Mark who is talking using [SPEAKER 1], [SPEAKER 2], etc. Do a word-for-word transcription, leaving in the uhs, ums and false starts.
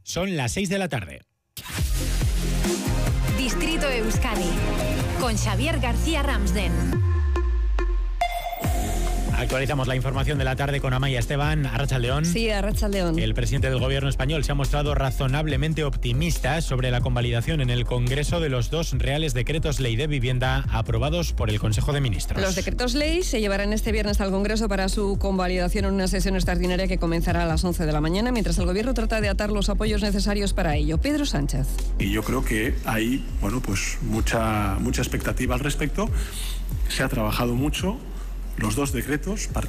[SPEAKER 1] Son las seis de la tarde.
[SPEAKER 2] Distrito Euskadi, con Xavier García Ramsden.
[SPEAKER 1] Actualizamos la información de la tarde con Amaia Esteban. Arratsaldeón.
[SPEAKER 3] Sí, Arratsaldeón.
[SPEAKER 1] El presidente del gobierno español se ha mostrado razonablemente optimista sobre la convalidación en el Congreso de los dos reales decretos ley de vivienda aprobados por el Consejo de Ministros.
[SPEAKER 3] Los decretos ley se llevarán este viernes al Congreso para su convalidación en una sesión extraordinaria que comenzará a las once de la mañana, mientras el gobierno trata de atar los apoyos necesarios para ello. Pedro Sánchez.
[SPEAKER 4] Y yo creo que hay, bueno, pues mucha, mucha expectativa al respecto. Se ha trabajado mucho. Los dos decretos,